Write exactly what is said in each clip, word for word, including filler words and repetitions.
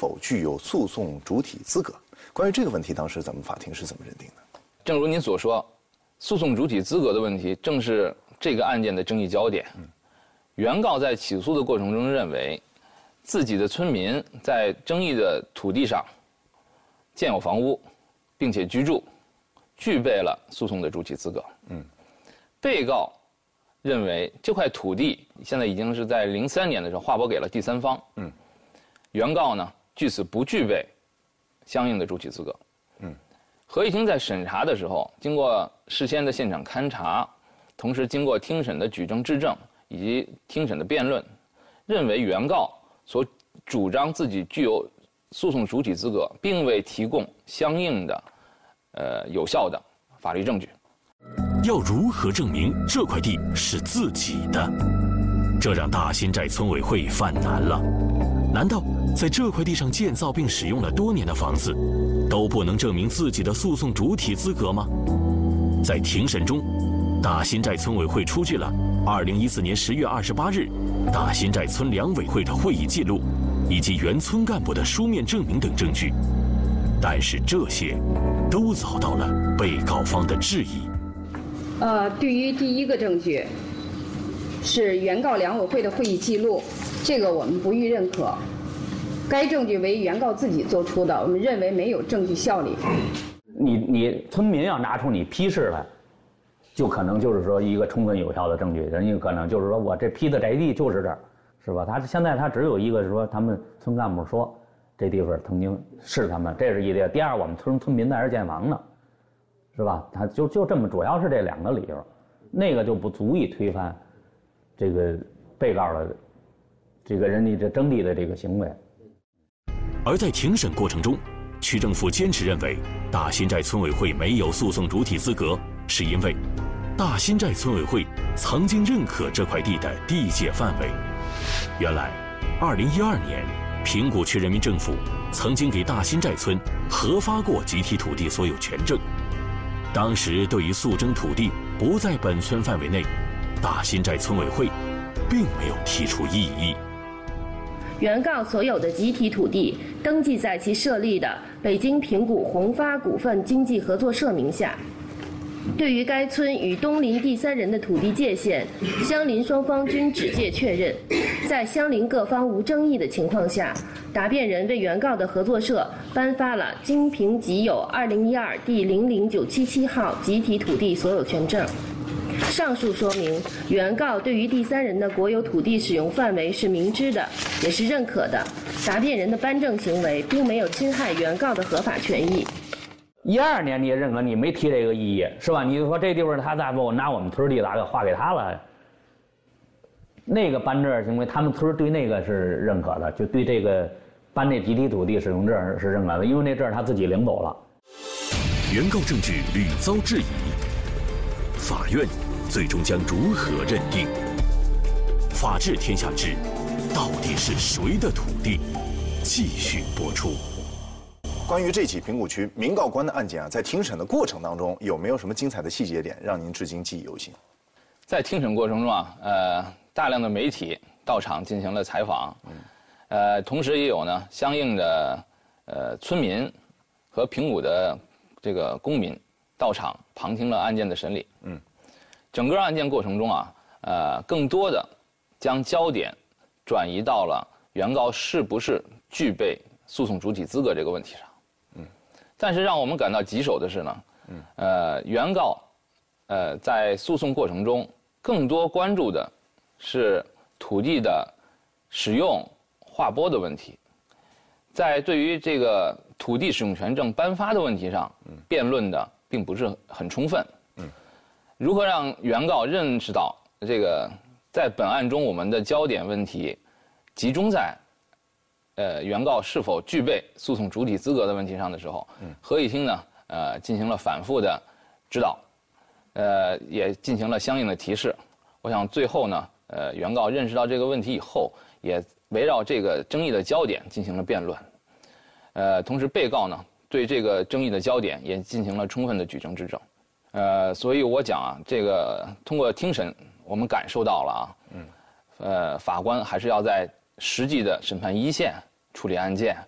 否具有诉讼主体资格。关于这个问题，当时咱们法庭是怎么认定的？ 正如您所说，诉讼主体资格的问题正是这个案件的争议焦点。嗯、原告在起诉的过程中认为，自己的村民在争议的土地上建有房屋，并且居住，具备了诉讼的主体资格。嗯，被告认为这块土地现在已经是在零三年的时候划拨给了第三方。嗯，原告呢据此不具备相应的主体资格。嗯，合议庭在审查的时候，经过事先的现场勘查，同时经过听审的举证质证以及听审的辩论，认为原告所主张自己具有诉讼主体资格，并未提供相应的呃有效的法律证据。 要如何证明这块地是自己的？这让大新寨村委会犯难了。难道在这块地上建造并使用了多年的房子，都不能证明自己的诉讼主体资格吗？在庭审中，大新寨村委会出具了二零一四年十月二十八日大新寨村两委会的会议记录，以及原村干部的书面证明等证据，但是这些都遭到了被告方的质疑。 呃，对于第一个证据是原告两委会的会议记录，这个我们不予认可。该证据为原告自己做出的，我们认为没有证据效力。 你你村民要拿出你批示来，就可能就是说一个充分有效的证据，人家可能就是说我这批的宅地就是这儿，是吧？他现在他只有一个是说他们村干部说这地方曾经是他们，这是一点。第二，我们村村民在这儿建房呢，是吧？他就就这么，主要是这两个理由，那个就不足以推翻这个被告的这个人家这征地的这个行为。 而在庭审过程中，区政府坚持认为大新寨村委会没有诉讼主体资格，是因为大新寨村委会曾经认可这块地的地界范围。原来，二零一二年，平谷区人民政府曾经给大新寨村核发过集体土地所有权证。当时对于诉争土地不在本村范围内，大新寨村委会并没有提出异议。 原告所有的集体土地登记在其设立的北京平谷宏发股份经济合作社名下。对于该村与东邻第三人的土地界限，相邻双方均只界确认。在相邻各方无争议的情况下，答辩人为原告的合作社颁发了京平集有二零一二第零零九七七号集体土地所有权证。上述说明，原告对于第三人的国有土地使用范围是明知的，也是认可的。答辩人的颁证行为并没有侵害原告的合法权益。 一二年你也认可，你没提这个异议，是吧？你就说这地方他咋不拿我们村地咋给划给他了？那个颁证行为，他们村对那个是认可的，就对这个颁这集体土地使用证是认可的，因为那证他自己领走了。 原告证据屡遭质疑，法院最终将如何认定？法治天下知，到底是谁的土地？继续播出。 关于这起平谷区民告官的案件啊，在庭审的过程当中，有没有什么精彩的细节点让您至今记忆犹新？ 在庭审过程中啊，呃，大量的媒体到场进行了采访，嗯、呃，同时也有呢相应的呃村民和平谷的这个公民到场旁听了案件的审理。嗯，整个案件过程中啊，呃，更多的将焦点转移到了原告是不是具备诉讼主体资格这个问题上。嗯，但是让我们感到棘手的是呢，嗯，呃，原告，呃，在诉讼过程中更多关注的是土地的使用、划拨的问题，在对于这个土地使用权证颁发的问题上，辩论的并不是很充分。嗯，如何让原告认识到这个在本案中我们的焦点问题集中在呃，原告是否具备诉讼主体资格的问题上的时候，嗯、合议厅呢，呃，进行了反复的指导，呃，也进行了相应的提示。我想最后呢，呃，原告认识到这个问题以后，也围绕这个争议的焦点进行了辩论。呃，同时被告呢，对这个争议的焦点也进行了充分的举证质证。呃，所以我讲啊，这个通过庭审，我们感受到了啊，嗯，呃，法官还是要在实际的审判一线处理案件，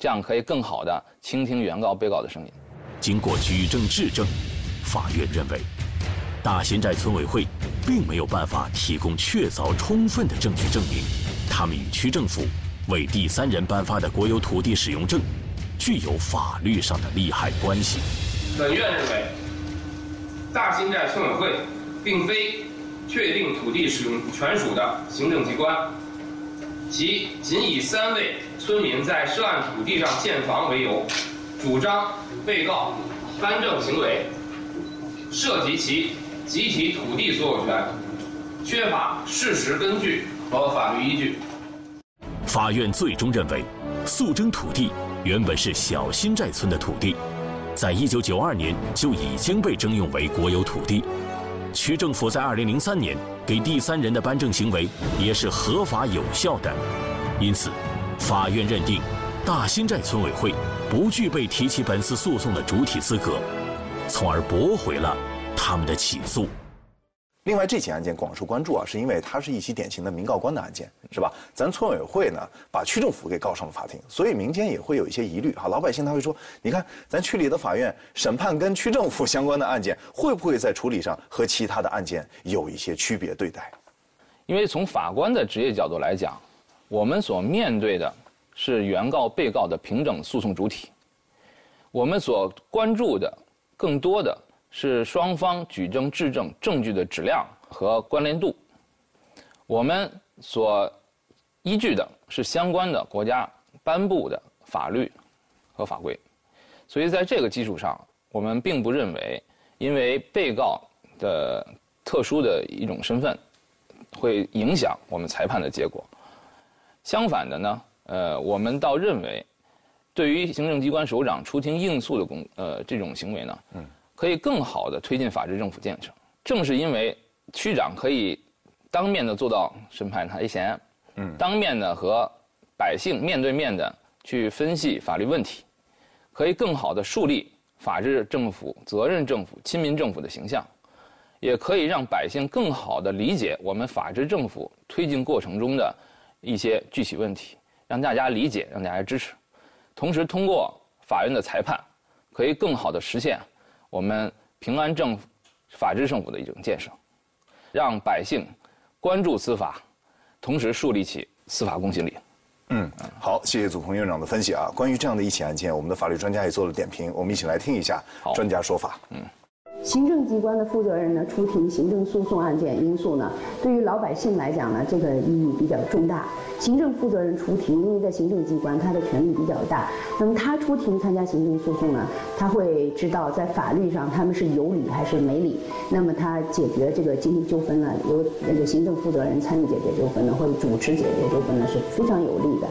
这样可以更好地倾听原告、被告的声音。 经过举证质证，法院认为，大新寨村委会并没有办法提供确凿充分的证据证明，他们与区政府为第三人颁发的国有土地使用证具有法律上的利害关系。 本院认为，大新寨村委会并非确定土地使用权属的行政机关，其仅以三位村民在涉案土地上建房为由，主张被告颁证行为涉及其集体土地所有权，缺乏事实根据和法律依据。 法院最终认为，诉争土地原本是小新寨村的土地，在一九九二年就已经被征用为国有土地。区政府在二零零三年给第三人的颁证行为也是合法有效的，因此，法院认定大新寨村委会不具备提起本次诉讼的主体资格，从而驳回了他们的起诉。 另外，这起案件广受关注啊，是因为它是一起典型的民告官的案件，是吧？咱村委会呢，把区政府给告上了法庭，所以民间也会有一些疑虑啊。老百姓他会说，你看咱区里的法院审判跟区政府相关的案件，会不会在处理上和其他的案件有一些区别对待？ 因为从法官的职业角度来讲，我们所面对的是原告、被告的平等诉讼主体，我们所关注的更多的是双方举证质证证据的质量和关联度，我们所依据的是相关的国家颁布的法律和法规，所以在这个基础上，我们并不认为因为被告的特殊的一种身份会影响我们裁判的结果。相反的呢，呃，我们倒认为，对于行政机关首长出庭应诉的公呃这种行为呢，嗯。可以更好地推进法治政府建设。正是因为区长可以当面的做到审判台前，嗯，当面的和百姓面对面的去分析法律问题，可以更好地树立法治政府、责任政府、亲民政府的形象，也可以让百姓更好地理解我们法治政府推进过程中的一些具体问题，让大家理解，让大家支持。同时，通过法院的裁判，可以更好地实现我们平安政府、法治政府的一种建设，让百姓关注司法，同时树立起司法公信力。 嗯，好，谢谢祖鹏院长的分析啊。关于这样的一起案件，我们的法律专家也做了点评，我们一起来听一下专家说法。嗯。 行政机关的负责人呢出庭行政诉讼案件因素呢，对于老百姓来讲呢，这个意义比较重大。行政负责人出庭，因为在行政机关他的权力比较大，那么他出庭参加行政诉讼呢，他会知道在法律上他们是有理还是没理。那么他解决这个经济纠纷呢，由那个行政负责人参与解决纠纷呢，或者主持解决纠纷呢，是非常有利的。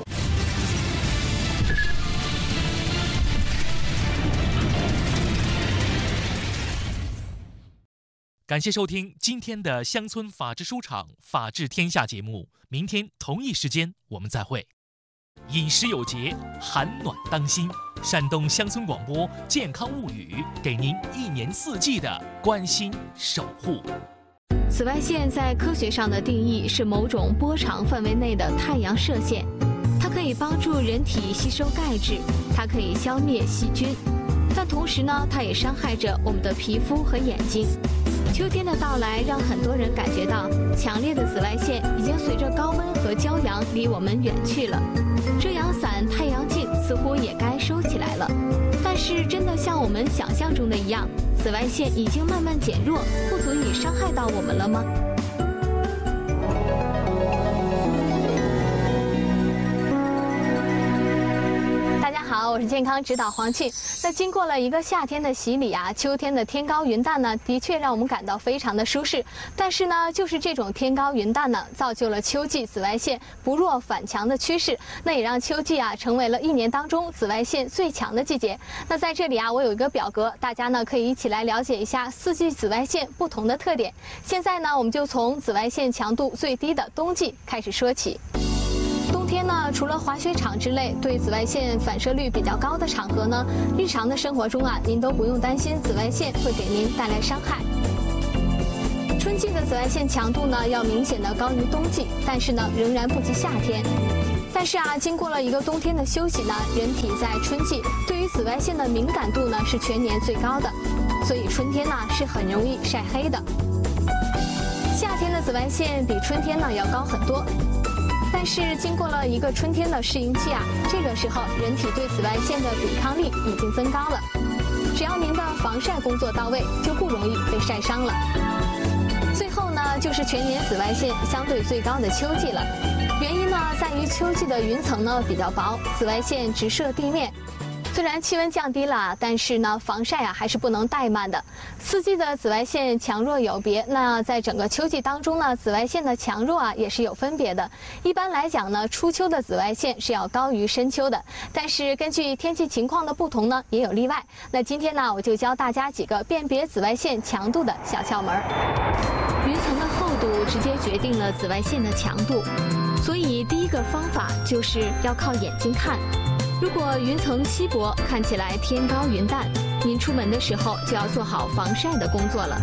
感谢收听今天的乡村法治书场法治天下节目，明天同一时间我们再会。饮食有节，寒暖当心。山东乡村广播健康物语，给您一年四季的关心守护。 紫外线在科学上的定义是某种波长范围内的太阳射线，它可以帮助人体吸收钙质，它可以消灭细菌，但同时呢，它也伤害着我们的皮肤和眼睛。秋天的到来让很多人感觉到强烈的紫外线已经随着高温和骄阳离我们远去了，遮阳伞、太阳镜似乎也该收起来了。但是真的像我们想象中的一样，紫外线已经慢慢减弱，不足以伤害到我们了吗？好，我是健康指导黄庆。那经过了一个夏天的洗礼啊，秋天的天高云淡呢，的确让我们感到非常的舒适。但是呢，就是这种天高云淡呢，造就了秋季紫外线不弱反强的趋势，那也让秋季啊成为了一年当中紫外线最强的季节。那在这里啊，我有一个表格，大家呢可以一起来了解一下四季紫外线不同的特点。现在呢，我们就从紫外线强度最低的冬季开始说起。冬天呢，除了滑雪场之类对紫外线反射率比较高的场合呢，日常的生活中啊，您都不用担心紫外线会给您带来伤害。春季的紫外线强度呢，要明显的高于冬季，但是呢，仍然不及夏天。在但是啊，经过了一个冬天的休息呢，人体在春季对于紫外线的敏感度呢是全年最高的，所以春天呢是很容易晒黑的。夏天的紫外线比春天呢要高很多，但是经过了一个春天的适应期啊，这个时候人体对紫外线的抵抗力已经增高了。只要您的防晒工作到位，就不容易被晒伤了。最后呢，就是全年紫外线相对最高的秋季了。原因呢，在于秋季的云层呢比较薄，紫外线直射地面。虽然气温降低了，但是呢，防晒啊还是不能怠慢的。四季的紫外线强弱有别，那在整个秋季当中呢，紫外线的强弱啊也是有分别的。一般来讲呢，初秋的紫外线是要高于深秋的，但是根据天气情况的不同呢，也有例外。那今天呢，我就教大家几个辨别紫外线强度的小窍门。云层的厚度直接决定了紫外线的强度，所以第一个方法就是要靠眼睛看。如果云层稀薄，看起来天高云淡，您出门的时候就要做好防晒的工作了。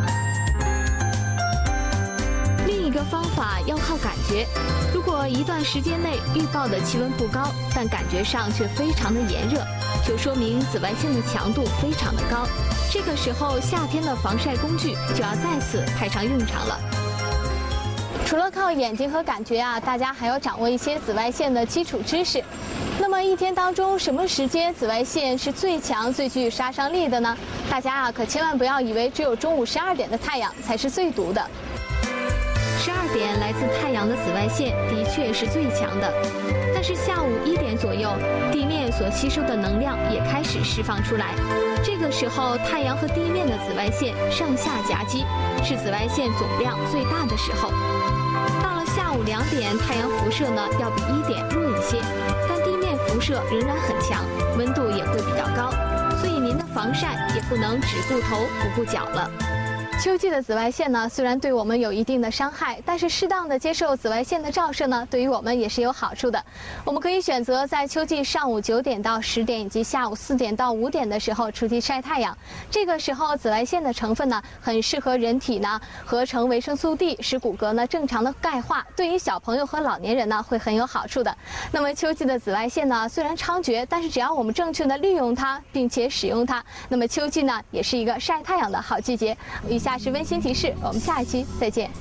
另一个方法要靠感觉，如果一段时间内预报的气温不高，但感觉上却非常的炎热，就说明紫外线的强度非常的高。这个时候，夏天的防晒工具就要再次派上用场了。除了靠眼睛和感觉啊，大家还要掌握一些紫外线的基础知识。那么一天当中，什么时间紫外线是最强、最具杀伤力的呢？大家啊，可千万不要以为只有中午十二点的太阳才是最毒的。十二点来自太阳的紫外线的确是最强的，但是下午一点左右，地面所吸收的能量也开始释放出来。这个时候，太阳和地面的紫外线上下夹击，是紫外线总量最大的时候。到了下午两点，太阳辐射呢要比一点弱一些，但地面辐射仍然很强，温度也会比较高，所以您的防晒也不能只顾头不顾脚了。秋季的紫外线呢，虽然对我们有一定的伤害，但是适当的接受紫外线的照射呢，对于我们也是有好处的。我们可以选择在秋季上午九点到十点以及下午四点到五点的时候出去晒太阳。这个时候，紫外线的成分呢，很适合人体呢合成维生素 D， 使骨骼呢正常的钙化，对于小朋友和老年人呢会很有好处的。那么秋季的紫外线呢，虽然猖獗，但是只要我们正确的利用它，并且使用它，那么秋季呢也是一个晒太阳的好季节。以下是温馨提示，我们下一期再见。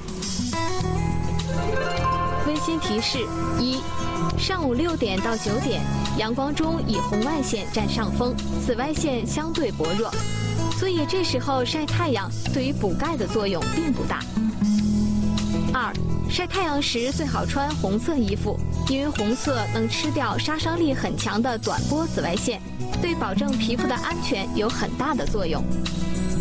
温馨提示一：上午六点到九点，阳光中以红外线占上风，紫外线相对薄弱，所以这时候晒太阳对于补钙的作用并不大。二、晒太阳时最好穿红色衣服，因为红色能吃掉杀伤力很强的短波紫外线，对保证皮肤的安全有很大的作用。